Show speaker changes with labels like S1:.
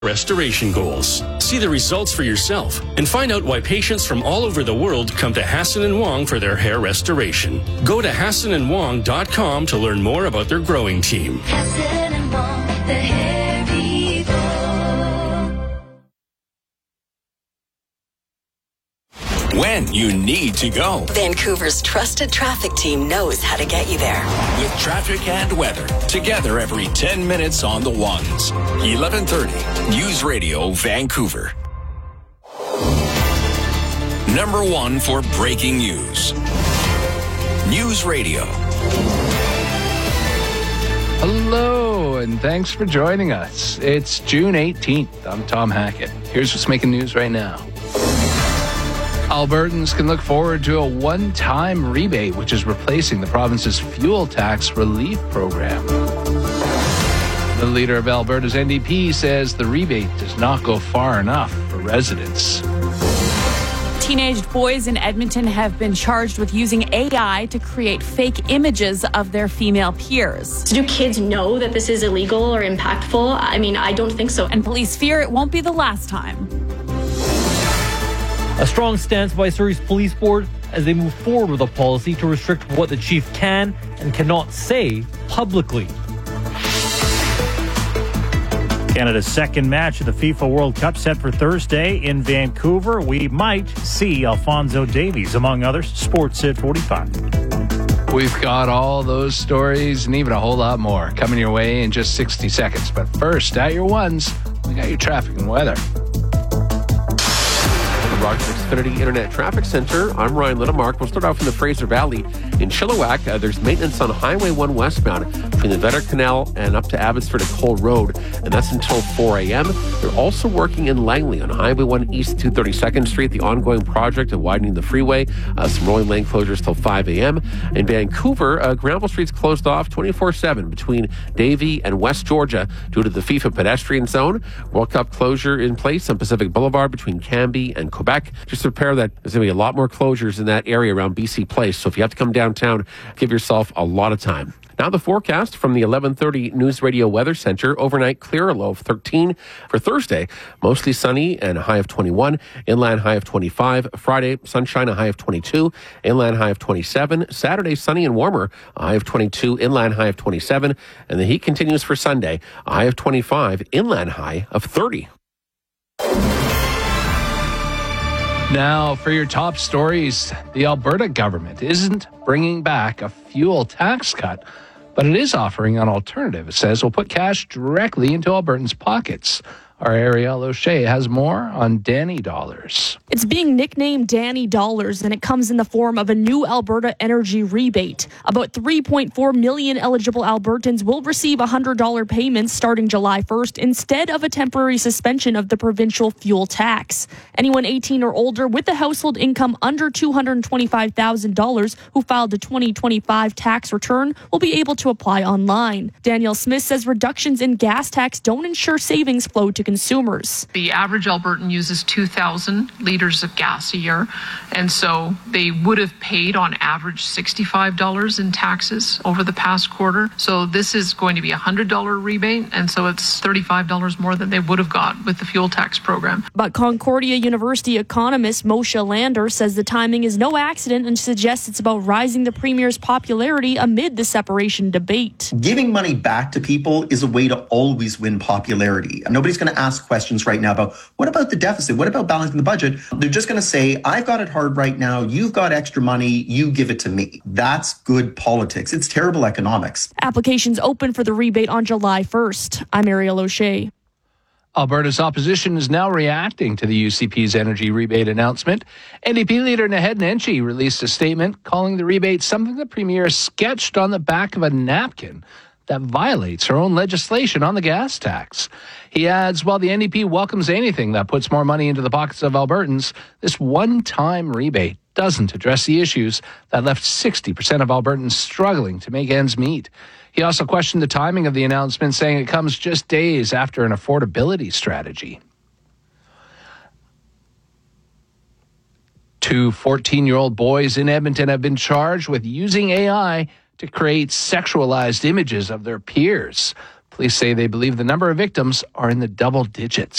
S1: restoration goals. See the results for yourself and find out why patients from all over the world come to Hassan and Wong for their hair restoration. Go to HassanandWong.com to learn more about their growing team.
S2: Hassan and Wong, the hair people.
S3: When you need to go.
S4: Vancouver's trusted traffic team knows how to get you there.
S3: With traffic and weather, together every 10 minutes on the ones. 11:30 News Radio Vancouver. Number one for breaking news. News Radio.
S5: Hello, and thanks for joining us. It's June 18th. I'm Tom Hackett. Here's what's making news right now. Albertans can look forward to a one-time rebate, which is replacing the province's fuel tax relief program. The leader of Alberta's NDP says the rebate does not go far enough for residents.
S6: Teenage boys in Edmonton have been charged with using AI to create fake images of their female peers.
S7: Do kids know that this is illegal or impactful? I mean, I don't think so.
S6: And police fear it won't be the last time.
S8: A strong stance by Surrey's police board as they move forward with a policy to restrict what the chief can and cannot say publicly.
S9: Canada's second match of the FIFA World Cup set for Thursday in Vancouver. We might see Alphonso Davies, among others. Sports at 45.
S5: We've got all those stories and even a whole lot more coming your way in just 60 seconds. But first, at your ones, we got your traffic and weather.
S10: Rogers Xfinity Internet Traffic Center. I'm Ryan Littlemark. We'll start off in the Fraser Valley. In Chilliwack, there's maintenance on Highway 1 westbound between the Vetter Canal and up to Abbotsford and Cole Road, and that's until 4 a.m. They're also working in Langley on Highway 1 East 232nd Street, the ongoing project of widening the freeway. Some rolling lane closures till 5 a.m. In Vancouver, Granville Street's closed off 24/7 between Davie and West Georgia due to the FIFA pedestrian zone. World Cup closure in place on Pacific Boulevard between Cambie and Quebec. Just prepare that there's going to be a lot more closures in that area around BC Place. So if you have to come downtown, give yourself a lot of time. Now the forecast from the 11:30 News Radio Weather Center. Overnight clear, a low of 13. For Thursday, mostly sunny and a high of 21. Inland high of 25. Friday, sunshine, a high of 22. Inland high of 27. Saturday, sunny and warmer, a high of 22. Inland high of 27. And the heat continues for Sunday, a high of 25. Inland high of 30.
S5: Now, for your top stories, the Alberta government isn't bringing back a fuel tax cut, but it is offering an alternative. It says will put cash directly into Albertans' pockets. Our Ariel O'Shea has more on Danny Dollars.
S11: It's being nicknamed Danny Dollars, and it comes in the form of a new Alberta energy rebate. About 3.4 million eligible Albertans will receive $100 payments starting July 1st instead of a temporary suspension of the provincial fuel tax. Anyone 18 or older with a household income under $225,000 who filed a 2025 tax return will be able to apply online. Danielle Smith says reductions in gas tax don't ensure savings flow to consumers.
S12: The average Albertan uses 2,000 liters of gas a year, and so they would have paid on average $65 in taxes over the past quarter. So this is going to be a $100 rebate, and so it's $35 more than they would have got with the fuel tax program.
S11: But Concordia University economist Moshe Lander says the timing is no accident and suggests it's about rising the premier's popularity amid the separation debate.
S13: Giving money back to people is a way to always win popularity. Nobody's going to ask questions right now about what about the deficit? What about balancing the budget? They're just going to say, I've got it hard right now. You've got extra money. You give it to me. That's good politics. It's terrible economics.
S11: Applications open for the rebate on July 1st. I'm Ariel O'Shea.
S5: Alberta's opposition is now reacting to the UCP's energy rebate announcement. NDP leader Naheed Nenshi released a statement calling the rebate something the premier sketched on the back of a napkin that violates her own legislation on the gas tax. He adds, while the NDP welcomes anything that puts more money into the pockets of Albertans, this one-time rebate doesn't address the issues that left 60% of Albertans struggling to make ends meet. He also questioned the timing of the announcement, saying it comes just days after an affordability strategy. 2 14-year-old boys in Edmonton have been charged with using AI to create sexualized images of their peers. Police say they believe the number of victims are in the double digits.